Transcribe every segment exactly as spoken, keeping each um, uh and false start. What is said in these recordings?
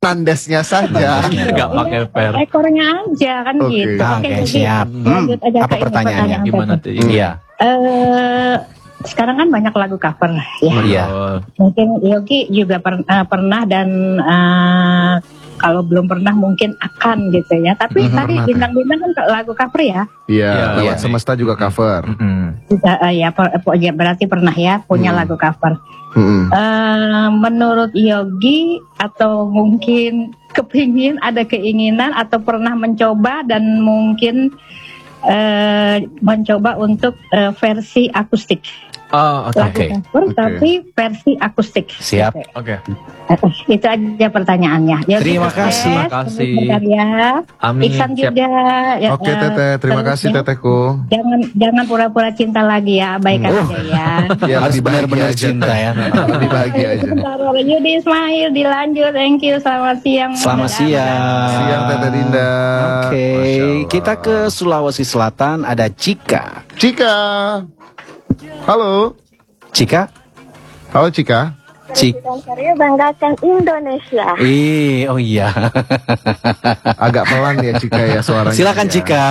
Nandesnya saja. Nggak pakai per. Ekornya aja kan Oke. gitu. Oke, jadi siap. lanjut Hmm, aja apa ke ini, pertanyaannya? pertanyaan Gimana tadi. tuh? Iya. Eh, sekarang kan banyak lagu cover ya. Iya. Oh, Mungkin Yogi juga per- eh, pernah dan eh, kalau belum pernah mungkin akan gitu ya. Tapi Mhm, tadi pernah, bintang-bintang kan lagu cover ya. Iya, Iya, lewat iya. semesta juga cover. mm-mm. Juga, eh, ya, per- eh, ya berarti pernah ya punya Hmm. lagu cover. Mm-mm. Eh, menurut Yogi atau mungkin kepingin ada keinginan atau pernah mencoba dan mungkin eh, mencoba untuk eh, versi akustik Oh, oke. lagu Oke. cover Oke. tapi versi akustik. Siap. Gitu. Oke. Eh, Itu aja pertanyaannya. Yogi Terima sukses, kasih. Terima kasih. berkarya. Amin. Iksan Siap. juga. ya, Oke eh, Teteh, terima terus kasih ya. Tetehku. Jangan jangan pura-pura cinta lagi ya, abaikan Oh. aja ya. Ya, Harus lebih bahagia benar-benar aja, cinta Teh. ya. Lebih bahagia aja. Sebentar, Yudi Ismail dilanjut, thank you, selamat siang. Selamat Dadah. siang. Siang Teteh Dinda. Oke, Masya Allah. kita ke Sulawesi Selatan, ada Cika. Cika. Halo. Cika? Halo Cika. Cik. Karya banggakan Indonesia. Ih, oh iya. Agak pelan ya Cika ya suaranya. Silakan ya. Cika.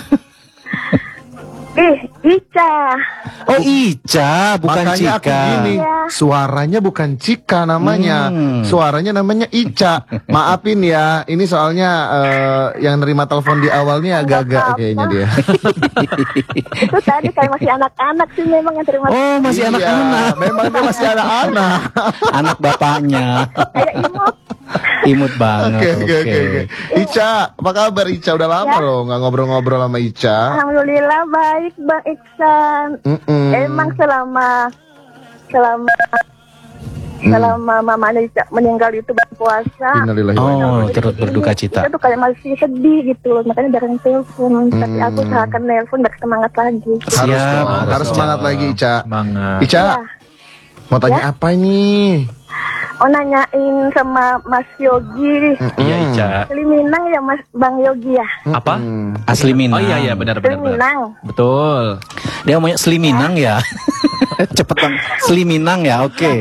Ih, Ica. Oh Ica, bukan Makanya aku Cika. gini, suaranya bukan Cika namanya, Hmm. suaranya namanya Ica. Maafin ya, ini soalnya eh, yang nerima telepon di awalnya agak-agak kayaknya dia. Itu tadi kayak masih anak-anak sih memang yang terima. Oh, masih Iya, anak-anak. memang dia masih anak-anak. Anak bapaknya. Kayak imut. Imut Oke banget. oke oke oke. Ica, apa kabar Ica? Udah lama Ya. loh nggak ngobrol-ngobrol sama Ica. Alhamdulillah baik Bang Iksan. Mm-mm. Emang selama selama Hmm. selama Mama Ica meninggal itu berpuasa. Innalillahi wa inna Oh, ilaihi turut berduka cita. Kita tuh kayak masih sedih gitu loh, makanya jarang telepon. Tapi aku Hmm. usahakan nelpon biar semangat lagi. Harus Siap, dong, harus harus semangat dong. lagi Ica. Semangat. Ica, Ya. mau tanya apa nih? Oh nanyain sama Mas Yogi. Iya, Ica. Asli Minang ya Mas Bang Yogi ya. Apa? Hmm. Asli Minang. Oh iya iya benar Asli benar benar. Minang. Betul. Dia maunya Sli Minang ya. Cepet bang. Sli Minang ya, oke.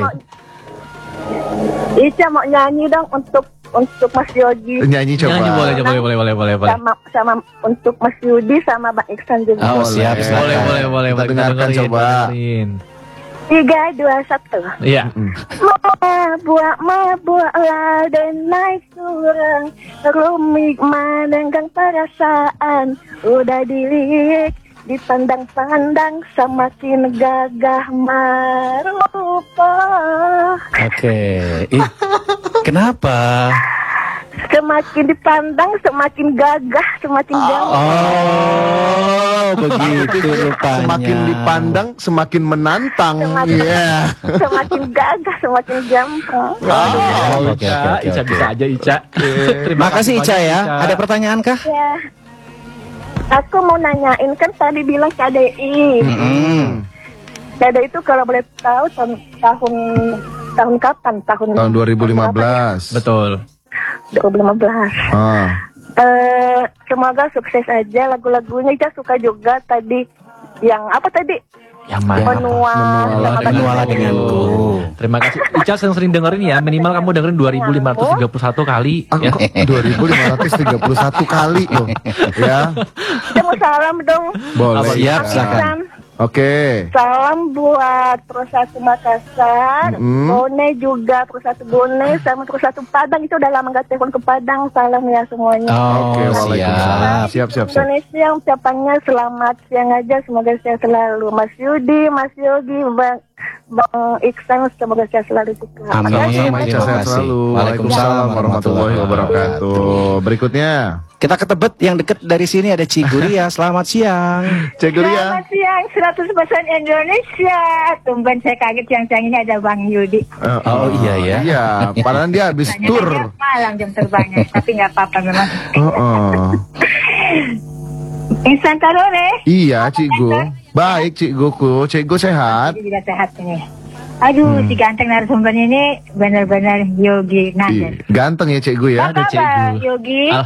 Ica mau nyanyi dong untuk untuk Mas Yogi Nyanyi coba. Nyanyi boleh boleh boleh boleh boleh boleh. sama sama untuk Mas Yudi sama Bang Iksan juga. Oh, siap, silakan. Boleh boleh boleh Kita boleh. dengarkan dengerin, coba. dengerin. Tiga dua satu. Iya. Mabuk mabuk dan naik surang, rumik menenggang perasaan, udah dilirik dipandang-pandang semakin gagah marupa. Oke. Ih, kenapa? Semakin dipandang semakin gagah, semakin gagah. Oh, begitu rupanya. Semakin dipandang, semakin menantang. Semakin- Iya. Semakin gagah, semakin gampang. Oh, Oke, Ica, oke, oke, Ica oke. bisa aja Ica. Terima kasih Ica ya. Ada pertanyaan kah? Ya. Aku mau nanyain kan tadi bilang K D I. Hmm. K D I itu kalau boleh tahu tahun tahun tahun kapan? Tahun Tahun dua ribu lima belas. Betul. dua ribu lima belas. Ah. Eh, semoga sukses aja lagu-lagunya. Kita suka juga tadi yang apa tadi? Yang mana? Menua, Menualah sama dengan- Menualah Bang denganku. Yogi. Terima kasih. Ica sering-sering dengerin ya. Minimal kamu dengerin dua ribu lima ratus tiga puluh satu kali. Aku Ya. kok dua ribu lima ratus tiga puluh satu kali loh. Ya. Kita mau salam dong. Boleh. Siap, Ica. silakan. Iksan. Oke. Salam buat Terus Satu Makassar, Mm-mm. Bone juga Terus Satu Bone, sama Terus Satu Padang. Itu udah lama gak telepon ke Padang. Salam ya semuanya. Oh, Oke, waalaikumsalam. siap. Siap, siap, siap. Indonesia ucapannya selamat siang aja, semoga sehat selalu. Mas Yudi, Mas Yogi, Bang Bang Iksan, semoga sehat selalu juga. Amin. Makasih, Sama Mas. Ica, Terima sehat kasih. selalu. Waalaikumsalam Waalaikumsalam warahmatullahi wabarakatuh. Berikutnya, Kita ke Tebet yang dekat dari sini ada Ciguria. Selamat siang. Cek Guria. Selamat siang, seratus persen Indonesia. Tumben saya kaget siang-siang ini ada Bang Yudi. Eh, Oh, iya ya. Iya, padahal dia habis Tanya tur. aja malam jam terbangnya, tapi nggak apa-apa memang. Oh, oh. Insan Karore. Iya, Cikgu. Baik, Cikguku. Cikgu sehat. Jadi juga sehat ini. Aduh, Hmm. si ganteng narasumber ini benar-benar Yogi Ih, Nanden. Ganteng ya, Cikgu ya. Apa kabar Cikgu. Yogi?